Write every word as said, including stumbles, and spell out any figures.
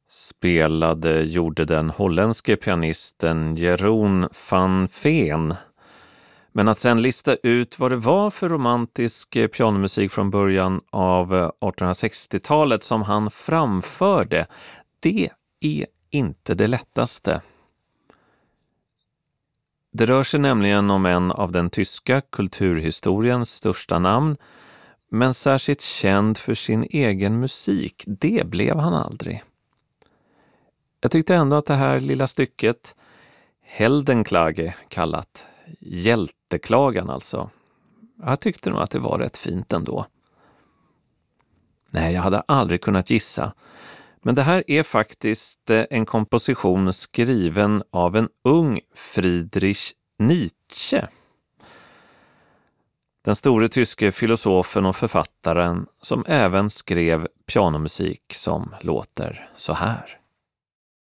spelade gjorde den holländske pianisten Jeroen van Veen. Men att sen lista ut vad det var för romantisk pianomusik från början av artonhundrasextiotalet som han framförde, det är inte det lättaste. Det rör sig nämligen om en av den tyska kulturhistoriens största namn, men särskilt känd för sin egen musik, det blev han aldrig. Jag tyckte ändå att det här lilla stycket, Heldenklage kallat, hjälteklagan alltså, jag tyckte nog att det var rätt fint ändå. Nej, jag hade aldrig kunnat gissa. Men det här är faktiskt en komposition skriven av en ung Friedrich Nietzsche. Den store tyske filosofen och författaren som även skrev pianomusik som låter så här.